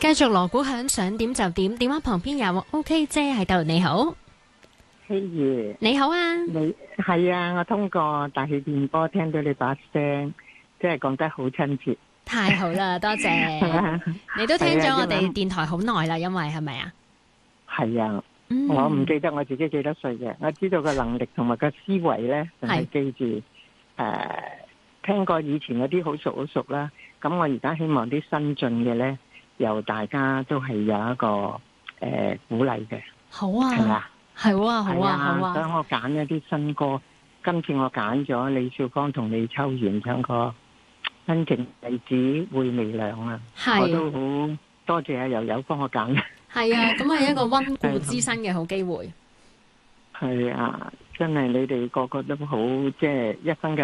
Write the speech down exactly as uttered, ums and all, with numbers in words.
繼續鑼鼓響，想點就點。電話旁邊有 OK 姐喺度，你好， 希如， 你好啊， 你係啊，我通過大氣電波聽到你把聲，即係講得好親切。 太好啦，多謝。你都聽咗我哋電台好耐啦，因為係咪啊？ 係啊， 嗯、 我唔記得我自己幾多歲嘅，我知道個能力同埋個思維咧，就係記住誒、呃，聽過以前嗰啲好熟好熟啦。咁我而家希望啲新進嘅咧，由大家都係有一個誒、呃、鼓勵嘅。 好啊，係咪啊？係啊，好啊，好啊。 所以我揀一啲新歌，今次我揀咗李少芳同李秋元唱歌《真情弟子會微涼》啊，我都好多謝阿柔柔幫我揀。 係啊，咁係一個溫故知新嘅好機會。 係啊，真係你哋個個都好，即係一分嘅。